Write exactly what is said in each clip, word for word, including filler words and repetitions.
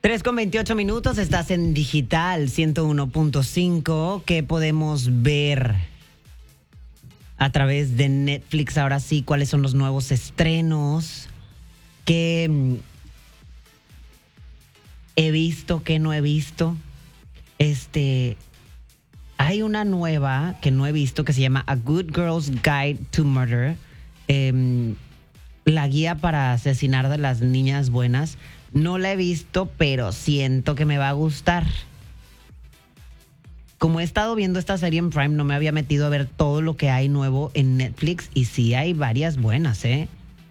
tres con veintiocho minutos, estás en Digital ciento uno punto cinco. ¿Qué podemos ver a través de Netflix? Ahora sí, ¿cuáles son los nuevos estrenos? ¿Qué mm, he visto? ¿Qué no he visto? Este, hay una nueva que no he visto que se llama A Good Girl's Guide to Murder. Eh, la guía para asesinar de las niñas buenas. No la he visto, pero siento que me va a gustar. Como he estado viendo esta serie en Prime, no me había metido a ver todo lo que hay nuevo en Netflix. Y sí hay varias buenas, ¿eh?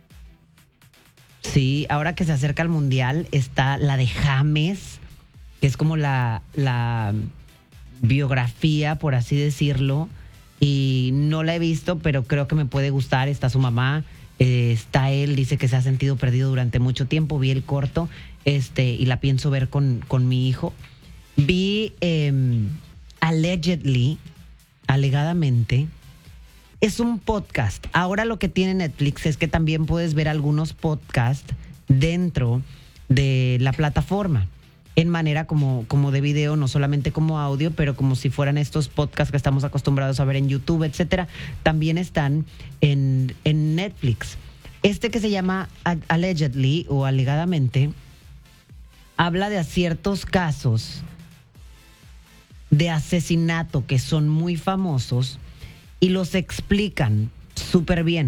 Sí, ahora que se acerca el Mundial, está la de James, que es como la, la biografía, por así decirlo. Y no la he visto, pero creo que me puede gustar. Está su mamá. Eh, está él, dice que se ha sentido perdido durante mucho tiempo. Vi el corto este, y la pienso ver con, con mi hijo. Vi eh, Allegedly, alegadamente. Es un podcast. Ahora lo que tiene Netflix es que también puedes ver algunos podcasts dentro de la plataforma. En manera como, como de video, no solamente como audio, pero como si fueran estos podcasts que estamos acostumbrados a ver en YouTube, etcétera. También están en, en Netflix. Este que se llama Allegedly o alegadamente habla de ciertos casos de asesinato que son muy famosos y los explican súper bien.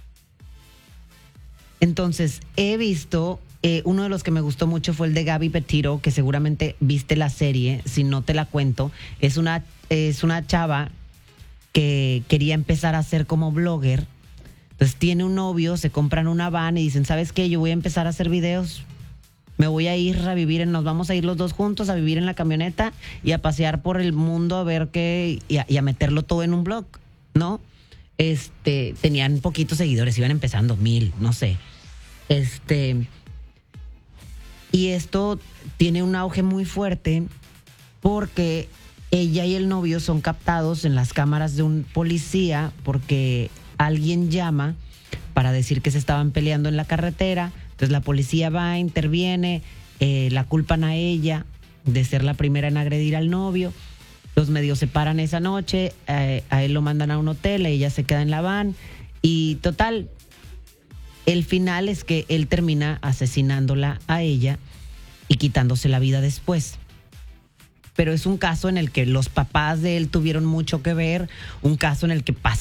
Entonces, he visto... Eh, uno de los que me gustó mucho fue el de Gabby Petito, que seguramente viste la serie, si no te la cuento. Es una, es una chava que quería empezar a ser como blogger. Entonces tiene un novio, se compran una van y dicen, ¿sabes qué? Yo voy a empezar a hacer videos. Me voy a ir a vivir, en, nos vamos a ir los dos juntos a vivir en la camioneta y a pasear por el mundo a ver qué, y a, y a meterlo todo en un blog, ¿no? Este, tenían poquitos seguidores, iban empezando, mil, no sé. Este... Y esto tiene un auge muy fuerte porque ella y el novio son captados en las cámaras de un policía porque alguien llama para decir que se estaban peleando en la carretera. Entonces la policía va, interviene, eh, la culpan a ella de ser la primera en agredir al novio. Los medios se paran esa noche, eh, a él lo mandan a un hotel, ella se queda en la van y total... El final es que él termina asesinándola a ella y quitándose la vida después. Pero es un caso en el que los papás de él tuvieron mucho que ver, un caso en el que pasa